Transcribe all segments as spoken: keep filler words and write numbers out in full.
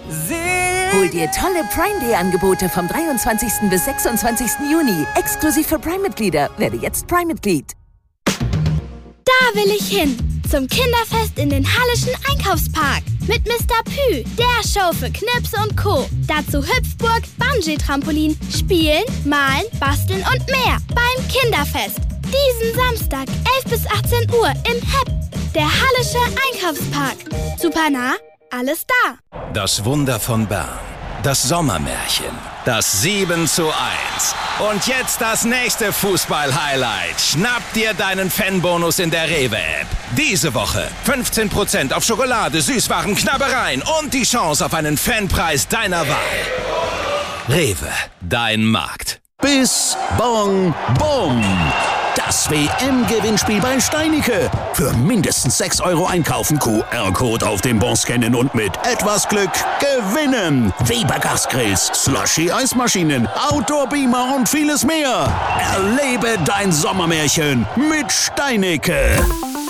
Hol dir tolle Prime Day Angebote vom dreiundzwanzigsten bis sechsundzwanzigsten Juni. Exklusiv für Prime-Mitglieder. Werde jetzt Prime-Mitglied. Da will ich hin. Zum Kinderfest in den Hallischen Einkaufspark. Mit Mister Pü, der Show für Knips und Co. Dazu Hüpfburg, Bungee-Trampolin, Spielen, Malen, Basteln und mehr. Beim Kinderfest. Diesen Samstag, elf bis achtzehn Uhr im H E P. Der Hallische Einkaufspark. Super nah, alles da. Das Wunder von Bern. Das Sommermärchen. Das sieben zu eins. Und jetzt das nächste Fußball-Highlight. Schnapp dir deinen Fanbonus in der Rewe-App. Diese Woche fünfzehn Prozent auf Schokolade, Süßwaren, Knabbereien und die Chance auf einen Fanpreis deiner Wahl. Rewe, dein Markt. Bis Bon Bom. Das W M-Gewinnspiel bei Steinicke. Für mindestens sechs Euro einkaufen, Q R-Code auf dem Bon scannen und mit etwas Glück gewinnen. Weber Gasgrills, Slushy-Eismaschinen, Outdoor-Beamer und vieles mehr. Erlebe dein Sommermärchen mit Steinicke.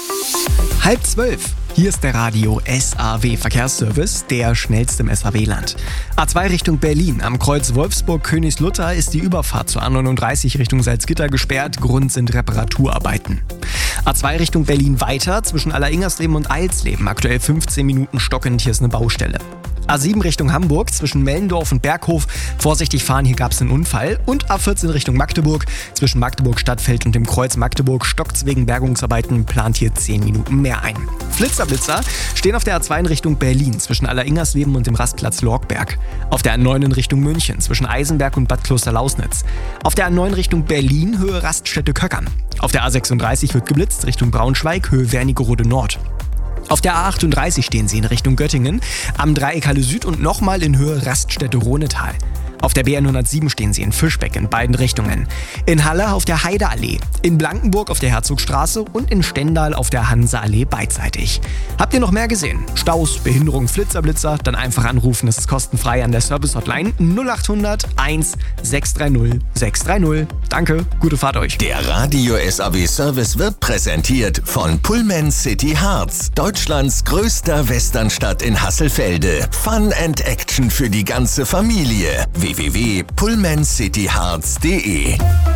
Halb zwölf. Hier ist der Radio S A W Verkehrsservice, der schnellste im S A W-Land. A zwei Richtung Berlin. Am Kreuz Wolfsburg-Königslutter ist die Überfahrt zur A neununddreißig Richtung Salzgitter gesperrt. Grund sind Reparaturarbeiten. A zwei Richtung Berlin weiter zwischen Alleringers-Leben und Eilsleben. Aktuell fünfzehn Minuten stockend, hier ist eine Baustelle. A sieben Richtung Hamburg zwischen Mellendorf und Berghof. Vorsichtig fahren, hier gab es einen Unfall. Und A vierzehn Richtung Magdeburg zwischen Magdeburg-Stadtfeld und dem Kreuz Magdeburg. Stockt's wegen Bergungsarbeiten, plant hier zehn Minuten mehr ein. Flitzer-Blitzer stehen auf der A zwei in Richtung Berlin zwischen Alleringersleben und dem Rastplatz Lorgberg. Auf der A neun in Richtung München zwischen Eisenberg und Bad Klosterlausnitz. Auf der A neun Richtung Berlin Höhe Raststätte Köckern. Auf der A sechsunddreißig wird geblitzt Richtung Braunschweig Höhe Wernigerode Nord. Auf der A achtunddreißig stehen sie in Richtung Göttingen, am Dreieck Halle Süd und nochmal in Höhe Raststätte Rhonetal. Auf der B hundertsieben stehen sie in Fischbeck in beiden Richtungen. In Halle auf der Heideallee, in Blankenburg auf der Herzogstraße und in Stendal auf der Hanseallee beidseitig. Habt ihr noch mehr gesehen? Staus, Behinderung, Flitzerblitzer? Dann einfach anrufen, es ist kostenfrei an der Service-Hotline null acht hundert eins sechs drei null sechs drei null. Danke, gute Fahrt euch. Der Radio S A W Service wird präsentiert von Pullman City Harz, Deutschlands größter Westernstadt in Hasselfelde. Fun and Action für die ganze Familie. w w w punkt pullman city harz punkt de.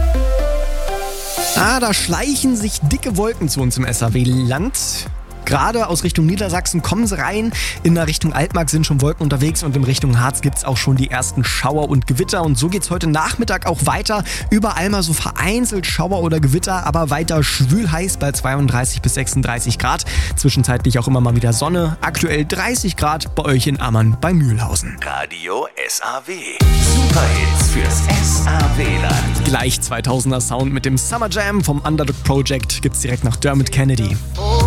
Ah, da schleichen sich dicke Wolken zu uns im S A W-Land. Gerade aus Richtung Niedersachsen kommen sie rein. In der Richtung Altmark sind schon Wolken unterwegs und in Richtung Harz gibt es auch schon die ersten Schauer und Gewitter. Und so geht es heute Nachmittag auch weiter. Überall mal so vereinzelt Schauer oder Gewitter, aber weiter schwül heiß bei zweiunddreißig bis sechsunddreißig Grad. Zwischenzeitlich auch immer mal wieder Sonne. Aktuell dreißig Grad bei euch in Ammann bei Mühlhausen. Radio S A W. Superhits fürs S A W-Land. Gleich zweitausender Sound mit dem Summer Jam vom Underdog Project gibt's direkt nach Dermot Kennedy.